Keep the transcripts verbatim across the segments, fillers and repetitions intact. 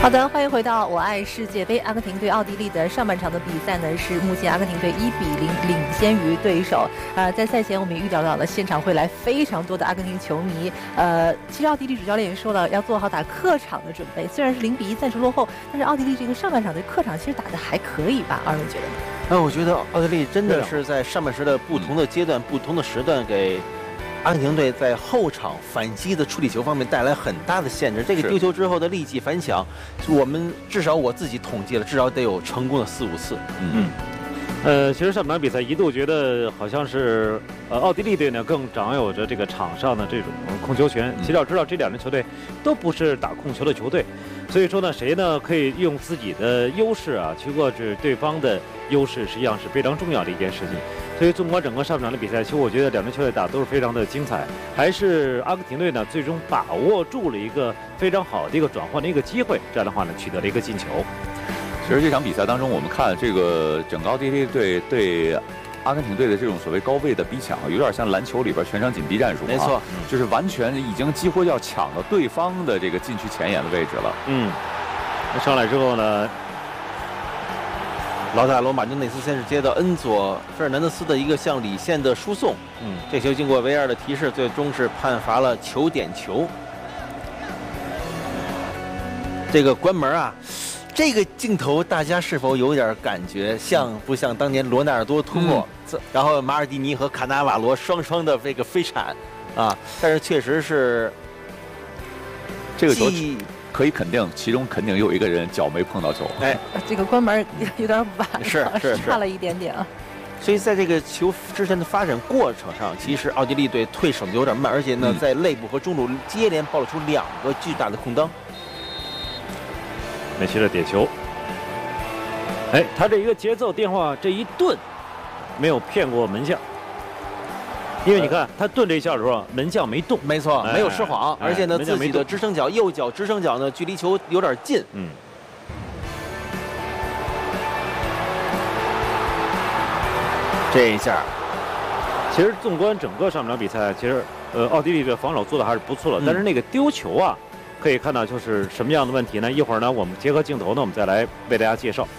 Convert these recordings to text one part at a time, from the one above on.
好的，欢迎回到我爱世界杯。阿根廷对奥地利的上半场的比赛呢，是目前阿根廷队一比零领先于对手。呃，在赛前我们也预料到了现场会来非常多的阿根廷球迷。呃，其实奥地利主教练也说了，要做好打客场的准备。虽然是零比一暂时落后，但是奥地利这个上半场对客场其实打得还可以吧？二位觉得呢？ 那、呃、我觉得奥地利真的是在上半时的不同的阶段、不同的时段给。阿根廷队在后场反击的处理球方面带来很大的限制。这个丢球之后的立即反抢，我们至少我自己统计了，至少得有成功的四五次。 嗯，呃，其实上半场比赛一度觉得好像是呃奥地利队呢更掌有着这个场上的这种控球权。其实要知道，这两支球队都不是打控球的球队，所以说呢，谁呢可以用自己的优势啊去遏制对方的优势，实际上是非常重要的一件事情。所以纵观整个上半场的比赛，其实我觉得两支球队打都是非常的精彩，还是阿根廷队呢最终把握住了一个非常好的一个转换的一个机会，这样的话呢取得了一个进球。 其实这场比赛当中，我们看这个整个奥地利队对阿根廷队的这种所谓高位的逼抢，有点像篮球里边全场紧逼战术、啊， 没错， 就是完全已经几乎要抢到对方的这个禁区前沿的位置了。 嗯，那上来之后呢？ 劳塔罗马丁内斯先是接到恩佐费尔南德斯的一个向里线的输送，嗯，这球经过 V R 的提示，最终是判罚了球点球。这个关门啊，这个镜头大家是否有点感觉像不像当年罗纳尔多突破，嗯、然后马尔蒂尼和卡纳瓦罗双双的这个飞铲啊？但是确实是这个球。可以肯定，其中肯定有一个人脚没碰到球。 哎， 这个关门有点晚， 是是差了一点点啊。 所以在这个球之前的发展过程上，其实奥地利队退守的有点慢，而且呢，嗯、在内部和中路接连爆露出两个巨大的空当。 梅西的点球，哎，他这一个节奏变化，这一顿没有骗过门将。因为你看他顿这一下的时候，门将没动， 没错，没有说谎，而且呢，自己的支撑脚右脚支撑脚呢，距离球有点近。嗯。这一下， 其实纵观整个上半场比赛，其实呃，奥地利的防守做的还是不错的，嗯、但是那个丢球啊，可以看到就是什么样的问题呢？一会儿呢，我们结合镜头呢，我们再来为大家介绍。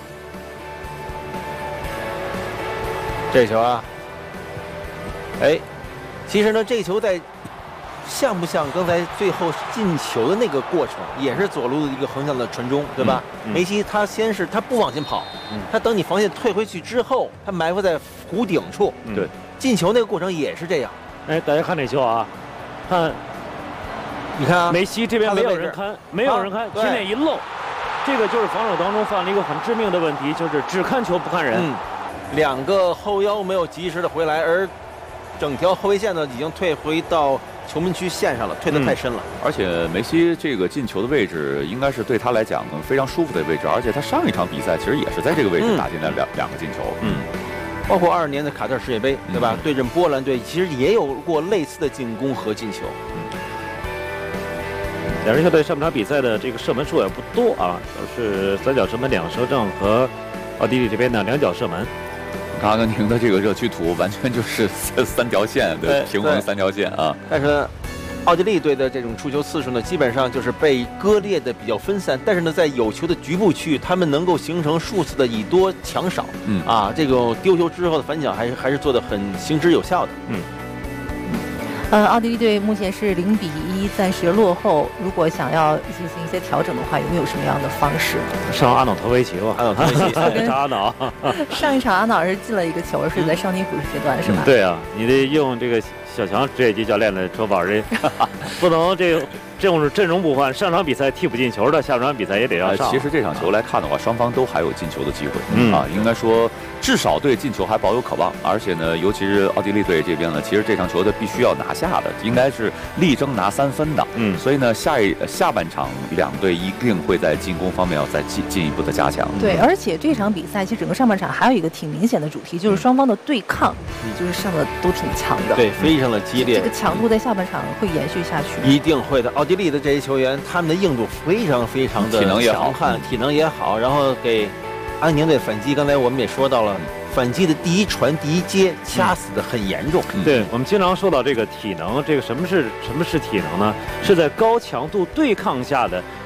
这球啊，哎。其实呢，这球在像不像刚才最后进球的那个过程，也是左路的一个横向的传中，对吧？嗯嗯、梅西他先是他不往前跑，嗯、他等你防线退回去之后，他埋伏在弧顶处。 嗯、对， 进球那个过程也是这样。 哎，大家看这球啊，看， 你看啊， 梅西这边没有人看，没有人看，前面一漏，这个就是防守当中犯了一个很致命的问题，就是只看球不看人。 嗯，两个后腰没有及时的回来，而。整条后卫线呢，已经退回到球门区线上了，退得太深了。 嗯、而且梅西这个进球的位置，应该是对他来讲非常舒服的位置。而且他上一场比赛其实也是在这个位置打进了两、嗯、两个进球。 嗯，包括二二年的卡特尔世界杯，对吧？嗯、对阵波兰队，其实也有过类似的进攻和进球。嗯， 两支球队上半场比赛的这个射门数也不多啊，都是三角射门两射正和奥地利这边的两脚射门。 阿根廷的这个热区图完全就是三条线，对，平衡三条线啊。 但是呢，奥地利队的这种出球次数呢，基本上就是被割裂的比较分散。但是呢，在有球的局部区域，他们能够形成数次的以多抢少。嗯啊，这种丢球之后的反抢还是还是做得很行之有效的。嗯。 呃，奥地利队目前是零比一，暂时落后。如果想要进行一些调整的话，有没有什么样的方式？ 上阿瑙托维奇吧， 阿瑙托维奇， 上阿瑙。 上一场阿瑙是进了一个球，是在少年组阶段，是吧？ 对啊，你得用这个小强职业级教练的说法，这不能这这种阵容不换，上场比赛替补进球的，下场比赛也得要上。 呃、其实这场球来看的话，双方都还有进球的机会。嗯啊，应该说至少对进球还保有渴望。而且呢，尤其是奥地利队这边呢，其实这场球的必须要拿下的，应该是力争拿三分的。嗯，所以呢，下一下半场两队一定会在进攻方面要再进进一步的加强。 对，而且这场比赛其实整个上半场还有一个挺明显的主题，就是双方的对抗，嗯、就是上的都挺强的。 对，非常的激烈。 这个强度在下半场会延续下去。 一定会的。奥地利的这些球员，他们的硬度非常非常的体能也好， 体能也好，然后给阿根廷队反击。刚才我们也说到了。反击的第一传、第一接掐死的很严重。 嗯、对，我们经常说到这个体能，这个什么是什么是体能呢？是在高强度对抗下的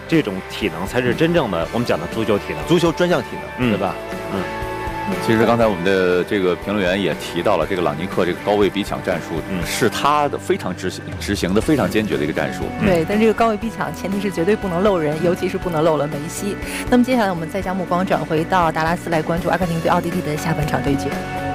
这种体能才是真正的我们讲的足球体能， 足球专项体能， 嗯对吧？ 嗯。 其实刚才我们的这个评论员也提到了，这个朗尼克这个高位逼抢战术， 嗯是他的非常执行执行的非常坚决的一个战术。 对，但这个高位逼抢前提是绝对不能漏人，尤其是不能漏了梅西。那么接下来我们再将目光转回到达拉斯，来关注阿根廷对奥地利的下半场对决。